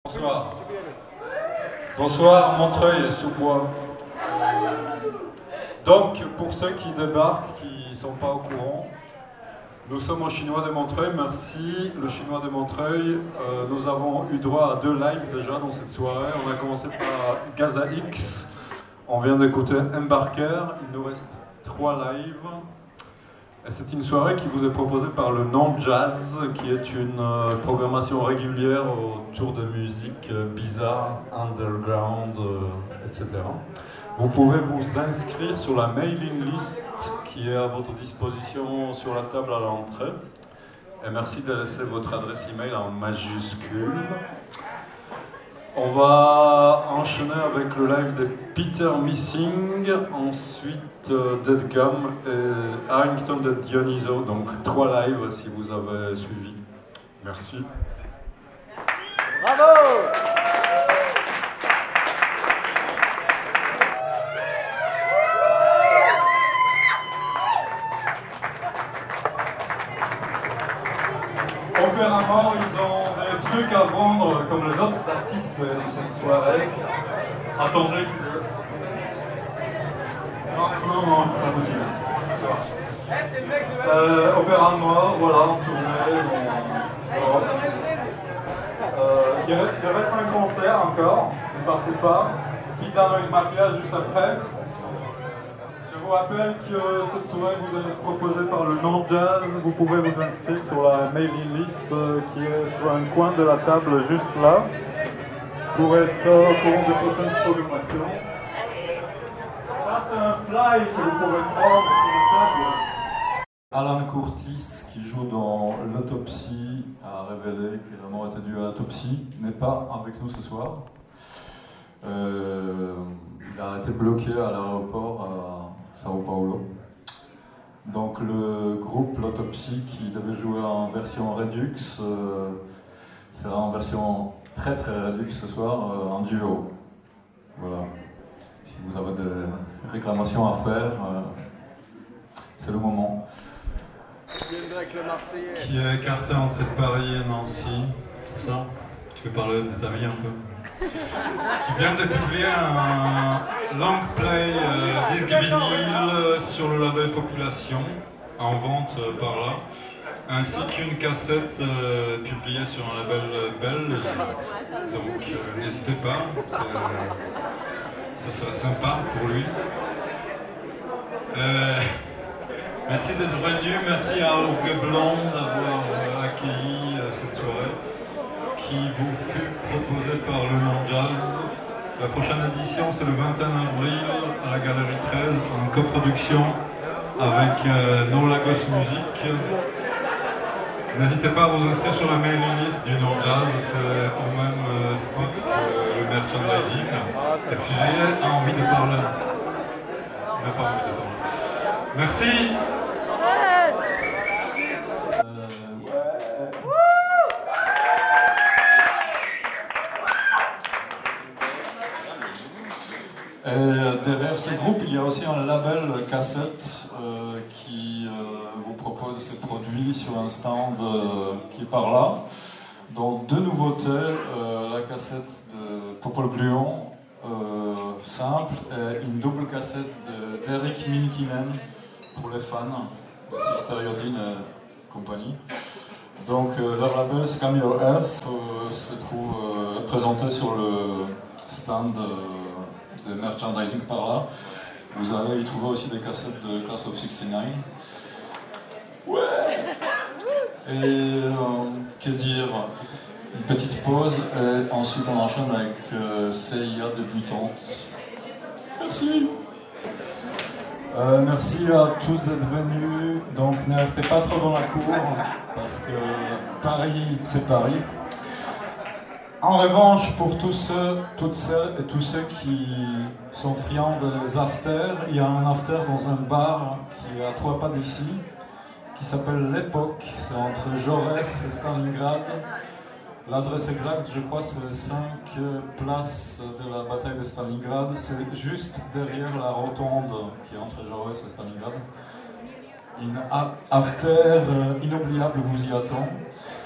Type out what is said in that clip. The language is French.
Bonsoir. Bonsoir, Montreuil-sous-Bois. Donc, pour ceux qui débarquent, qui ne sont pas au courant, nous sommes au Chinois de Montreuil. Merci, le Chinois de Montreuil. Nous avons eu droit à 2 lives déjà dans cette soirée. On a commencé par Gaza X. On vient d'écouter Embarker. Il nous reste 3 lives. Et c'est une soirée qui vous est proposée par le Non Jazz, qui est une programmation régulière autour de musique bizarre, underground, etc. Vous pouvez vous inscrire sur la mailing list qui est à votre disposition sur la table à l'entrée. Et merci de laisser votre adresse email en majuscule. On va enchaîner avec le live de Peter Missing, ensuite Dead Gum et Harrington de Dionyso, donc 3 lives si vous avez suivi. Merci. Bravo! Opéramment, ils ont des trucs à vendre comme les autres artistes de cette soirée. Attendez que... Non, c'est pas possible. Opéra Mort, voilà, en tournée. Il reste un concert encore, ne partez pas. Pizza Noise Mafia juste après. Je vous rappelle que cette soirée vous est proposée par le Non Jazz. Vous pouvez vous inscrire sur la mailing list qui est sur un coin de la table juste là pour être au courant des prochaines programmations. Ça c'est un fly que vous pouvez prendre sur la table. Alan Curtis, qui joue dans L'Autopsie, a révélé que la mort était due à l'autopsie, n'est pas avec nous ce soir. Il a été bloqué à l'aéroport à Sao Paulo. Donc le groupe L'Autopsie, qui devait jouer en version Redux, sera en version très Redux ce soir, en duo. Voilà. Si vous avez des réclamations à faire, c'est le moment. Qui est écarté entre Paris et Nancy, c'est ça? Tu veux parler de ta vie un peu? Qui vient de publier un long play disque vinyle sur le label Population, en vente par là, ainsi qu'une cassette publiée sur un label belge. Donc n'hésitez pas, ça serait sympa pour lui. Merci d'être venu, merci à Orgue Blanc d'avoir accueilli cette soirée qui vous fut proposée par le Non Jazz. La prochaine édition c'est le 21 avril à la Galerie 13 en coproduction avec No Lagos Music. N'hésitez pas à vous inscrire sur la mailing list du Non Jazz, c'est au même spot que le merchandising. Et puis j'ai envie de parler. J'ai pas envie de parler. Merci. Et derrière ce groupe, il y a aussi un label cassette qui vous propose ses produits sur un stand qui est par là. Donc 2 nouveautés, la cassette de Popol Gluon, simple, et une double cassette d'Eric Minkinen pour les fans de Sister Yodin et compagnie. Donc leur label Scam Your Earth se trouve présenté sur le stand de merchandising par là. Vous allez y trouver aussi des cassettes de Class of 69. Ouais. Et que dire, une petite pause et ensuite on enchaîne avec CIA débutante. Merci. Merci à tous d'être venus. Donc ne restez pas trop dans la cour parce que Paris c'est Paris. En revanche, pour tous ceux, toutes celles et tous ceux qui sont friands des afters, il y a un after dans un bar qui est à 3 pas d'ici, qui s'appelle L'Époque. C'est entre Jaurès et Stalingrad. L'adresse exacte, je crois, c'est les 5 places de la bataille de Stalingrad. C'est juste derrière la rotonde qui est entre Jaurès et Stalingrad. Une after inoubliable vous y attend.